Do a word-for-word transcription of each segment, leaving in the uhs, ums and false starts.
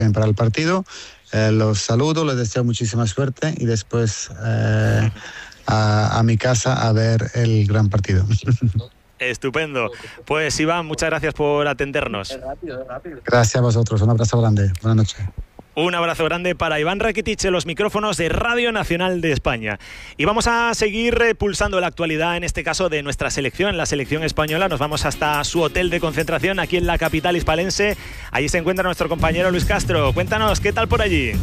para el partido. Eh, los saludo, les deseo muchísima suerte y después eh, a, a mi casa a ver el gran partido. Estupendo. Pues Iván, muchas gracias por atendernos. Gracias a vosotros, un abrazo grande. Buenas noches. Un abrazo grande para Iván Rakitic en los micrófonos de Radio Nacional de España. Y vamos a seguir pulsando la actualidad, en este caso de nuestra selección, la selección española. Nos vamos hasta su hotel de concentración aquí en la capital hispalense. Allí se encuentra nuestro compañero Luis Castro. Cuéntanos, ¿qué tal por allí?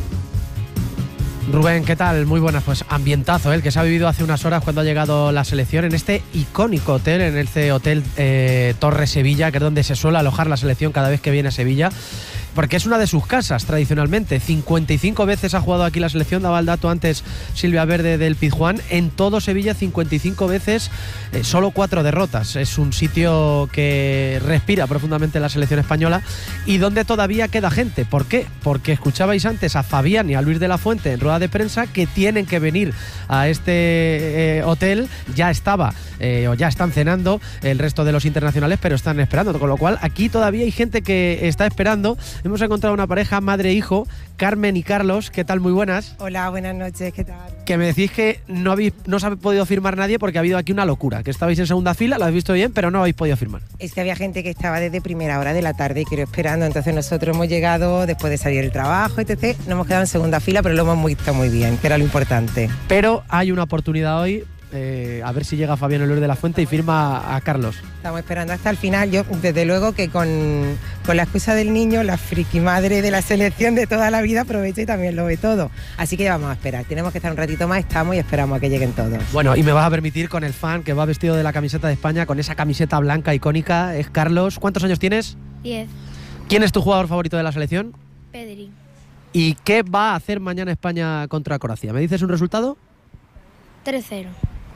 Rubén, ¿qué tal? Muy buenas, pues ambientazo, ¿eh? El que se ha vivido hace unas horas cuando ha llegado la selección en este icónico hotel, en este hotel eh, Torre Sevilla, que es donde se suele alojar la selección cada vez que viene a Sevilla, porque es una de sus casas tradicionalmente. cincuenta y cinco veces ha jugado aquí la selección, daba el dato antes Silvia Verde del Pizjuán. En todo Sevilla cincuenta y cinco veces, eh, solo cuatro derrotas. Es un sitio que respira profundamente la selección española y donde todavía queda gente. ¿Por qué? Porque escuchabais antes a Fabián y a Luis de la Fuente en rueda de prensa que tienen que venir a este eh, hotel. Ya estaba eh, o ya están cenando el resto de los internacionales, pero están esperando, con lo cual aquí todavía hay gente que está esperando. Hemos encontrado una pareja madre-hijo, Carmen y Carlos. ¿Qué tal? Muy buenas. Hola, buenas noches, ¿qué tal? Que me decís que no, habéis, no os ha podido firmar nadie porque ha habido aquí una locura, que estabais en segunda fila, lo habéis visto bien, pero no habéis podido firmar. Es que había gente que estaba desde primera hora de la tarde, creo, esperando, entonces nosotros hemos llegado después de salir del trabajo, etcétera. Nos hemos quedado en segunda fila, pero lo hemos visto muy bien, que era lo importante. Pero hay una oportunidad hoy, eh, a ver si llega Fabián Luis de la Fuente y firma a Carlos. Estamos esperando hasta el final. Yo, desde luego que con, con la excusa del niño, la friki madre de la selección de toda la vida aprovecha y también lo ve todo. Así que vamos a esperar. Tenemos que estar un ratito más, estamos y esperamos a que lleguen todos. Bueno, y me vas a permitir con el fan que va vestido de la camiseta de España, con esa camiseta blanca icónica, es Carlos. ¿Cuántos años tienes? Diez. ¿Quién es tu jugador favorito de la selección? Pedri. ¿Y qué va a hacer mañana España contra Croacia? ¿Me dices un resultado? tres cero.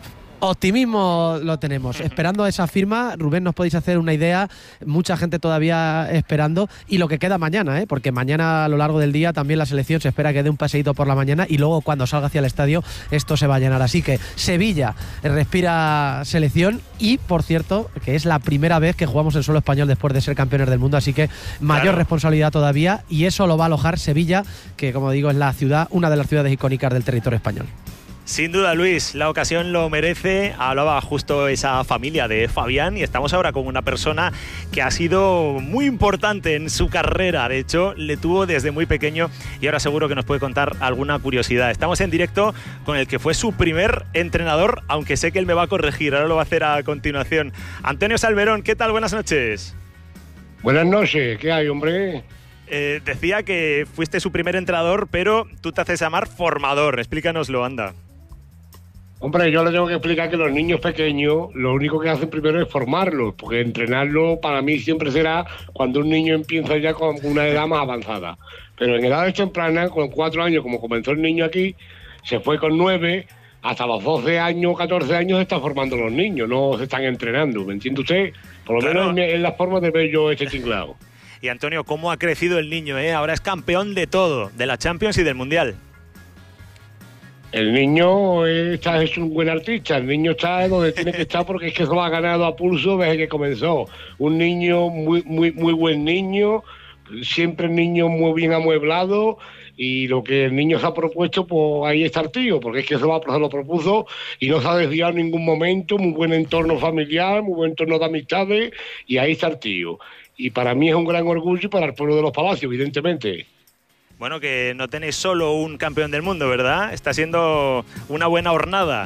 Optimismo lo tenemos. Esperando esa firma, Rubén, nos podéis hacer una idea. Mucha gente todavía esperando. Y lo que queda mañana, ¿eh? Porque mañana a lo largo del día también la selección se espera que dé un paseíto por la mañana y luego cuando salga hacia el estadio esto se va a llenar. Así que Sevilla respira selección y, por cierto, que es la primera vez que jugamos en suelo español después de ser campeones del mundo. Así que mayor claro. responsabilidad todavía y eso lo va a alojar Sevilla, que como digo es la ciudad, una de las ciudades icónicas del territorio español. Sin duda, Luis, la ocasión lo merece. Hablaba justo esa familia de Fabián y estamos ahora con una persona que ha sido muy importante en su carrera. De hecho, le tuvo desde muy pequeño y ahora seguro que nos puede contar alguna curiosidad. Estamos en directo con el que fue su primer entrenador, aunque sé que él me va a corregir, ahora lo va a hacer a continuación. Antonio Salmerón, ¿qué tal? Buenas noches. Buenas noches, ¿qué hay, hombre? Eh, decía que fuiste su primer entrenador, pero tú te haces llamar formador. Explícanoslo, anda. Hombre, yo le tengo que explicar que los niños pequeños lo único que hacen primero es formarlos, porque entrenarlo para mí siempre será cuando un niño empieza ya con una edad más avanzada. Pero en edades tempranas, con cuatro años, como comenzó el niño aquí, se fue con nueve, hasta los doce años, catorce años se están formando los niños, no se están entrenando, ¿me entiende usted? Por lo claro. menos en la forma de ver yo este tinglado. Y Antonio, ¿cómo ha crecido el niño? Eh? Ahora es campeón de todo, de la Champions y del Mundial. El niño está, es un buen artista, el niño está donde tiene que estar porque es que se lo ha ganado a pulso desde que comenzó. Un niño muy muy muy buen niño, siempre el niño muy bien amueblado y lo que el niño se ha propuesto, pues ahí está el tío, porque es que se lo, se lo propuso y no se ha desviado en ningún momento, muy buen entorno familiar, muy buen entorno de amistades y ahí está el tío. Y para mí es un gran orgullo para el pueblo de Los Palacios, evidentemente. Bueno, que no tenéis solo un campeón del mundo, ¿verdad? Está siendo una buena jornada.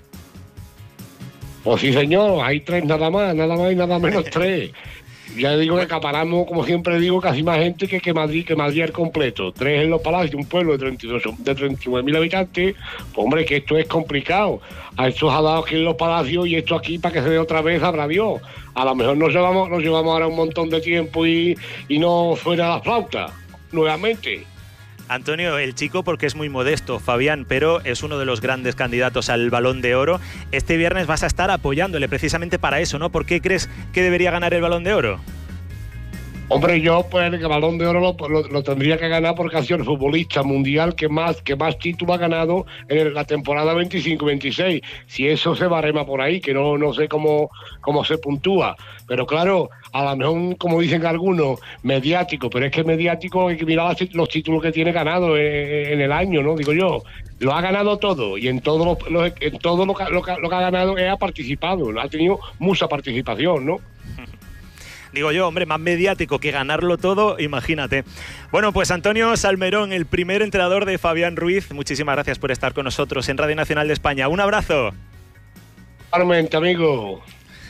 Pues sí, señor, hay tres nada más, nada más y nada menos tres. Ya digo que acaparamos, como siempre digo, casi más gente que, que Madrid, que Madrid al completo. Tres en Los Palacios, un pueblo de treinta y dos, de treinta y nueve mil habitantes. Pues hombre, que esto es complicado. A estos ha dado aquí en Los Palacios y esto aquí para que se dé otra vez, habrá Dios. A lo mejor nos llevamos, nos llevamos ahora un montón de tiempo y, y no suena la flauta, nuevamente. Antonio, el chico, porque es muy modesto, Fabián, pero es uno de los grandes candidatos al Balón de Oro. Este viernes vas a estar apoyándole precisamente para eso, ¿no? ¿Por qué crees que debería ganar el Balón de Oro? Hombre, yo pues el Balón de Oro lo, lo, lo tendría que ganar porque ha sido el futbolista mundial que más que más títulos ha ganado en la temporada veinticinco veintiséis. Si eso se barrema por ahí, que no, no sé cómo, cómo se puntúa. Pero claro, a lo mejor, como dicen algunos, mediático, pero es que mediático hay que mirar los títulos que tiene ganado en, en el año, ¿no? Digo yo, lo ha ganado todo y en todo lo, lo, en todo lo que, lo, que, lo que ha ganado él ha participado, ha tenido mucha participación, ¿no? Digo yo, hombre, más mediático que ganarlo todo, imagínate. Bueno, pues Antonio Salmerón, el primer entrenador de Fabián Ruiz, muchísimas gracias por estar con nosotros en Radio Nacional de España. Un abrazo. Igualmente, amigo.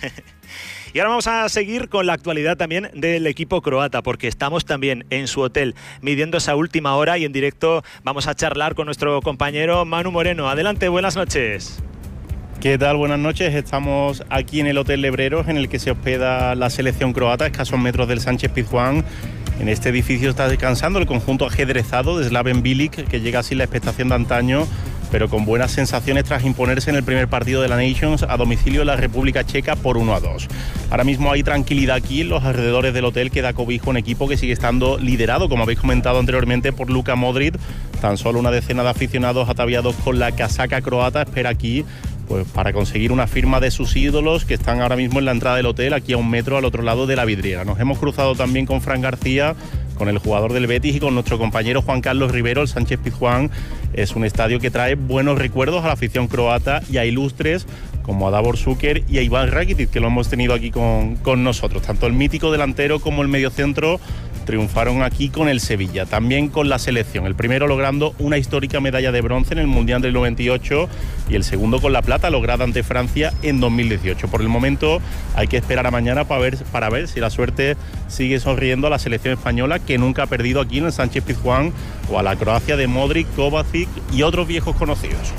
Y ahora vamos a seguir con la actualidad también del equipo croata, porque estamos también en su hotel midiendo esa última hora y en directo vamos a charlar con nuestro compañero Manu Moreno. Adelante, buenas noches. ¿Qué tal? Buenas noches. Estamos aquí en el Hotel Lebreros, en el que se hospeda la selección croata, a escasos metros del Sánchez Pizjuán. En este edificio está descansando el conjunto ajedrezado de Slaven Bilic, que llega sin la expectación de antaño, pero con buenas sensaciones tras imponerse en el primer partido de la Nations a domicilio de la República Checa por uno a dos. Ahora mismo hay tranquilidad aquí en los alrededores del hotel, que da cobijo a un equipo que sigue estando liderado, como habéis comentado anteriormente, por Luka Modric. Tan solo una decena de aficionados ataviados con la casaca croata espera aquí pues para conseguir una firma de sus ídolos, que están ahora mismo en la entrada del hotel, aquí a un metro al otro lado de la vidriera. Nos hemos cruzado también con Fran García, con el jugador del Betis, y con nuestro compañero Juan Carlos Rivero. El Sánchez Pizjuán es un estadio que trae buenos recuerdos a la afición croata y a ilustres como a Davor Šuker y a Iván Rakitic, que lo hemos tenido aquí con, con nosotros. Tanto el mítico delantero como el mediocentro triunfaron aquí con el Sevilla, también con la selección. El primero logrando una histórica medalla de bronce en el Mundial del noventa y ocho y el segundo con la plata lograda ante Francia en dos mil dieciocho. Por el momento hay que esperar a mañana para ver, para ver si la suerte sigue sonriendo a la selección española, que nunca ha perdido aquí en el Sánchez Pizjuán, o a la Croacia de Modric, Kovacic y otros viejos conocidos.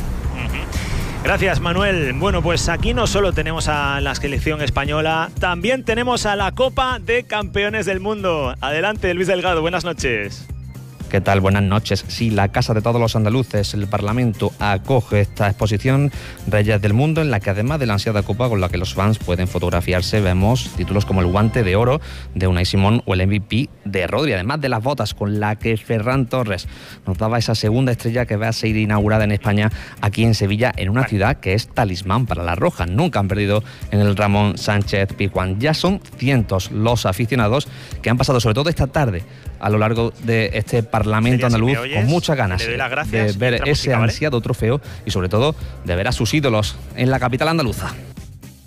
Gracias, Manuel. Bueno, pues aquí no solo tenemos a la selección española, también tenemos a la Copa de Campeones del Mundo. Adelante, Luis Delgado, buenas noches. ¿Qué tal? Buenas noches. Sí, la Casa de Todos los Andaluces, el Parlamento, acoge esta exposición Reyes del Mundo, en la que además de la ansiada copa con la que los fans pueden fotografiarse, vemos títulos como el Guante de Oro de Unai Simón o el M V P de Rodri, además de las botas con la que Ferran Torres nos daba esa segunda estrella que va a ser inaugurada en España, aquí en Sevilla, en una ciudad que es talismán para la Roja. Nunca han perdido en el Ramón Sánchez Pizjuán. Ya son cientos los aficionados que han pasado, sobre todo esta tarde, a lo largo de este Parlamento andaluz, si con muchas ganas de ver ese ansiado trofeo y sobre todo de ver a sus ídolos en la capital andaluza.